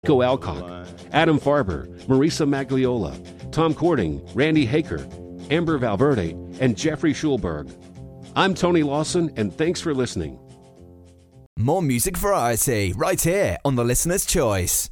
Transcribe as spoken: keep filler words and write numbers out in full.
Go Alcock, Adam Farber, Marisa Magliola, Tom Cording, Randy Haker, Amber Valverde, and Jeffrey Schulberg. I'm Tony Lawson, and thanks for listening. More music variety right here on The Listener's Choice.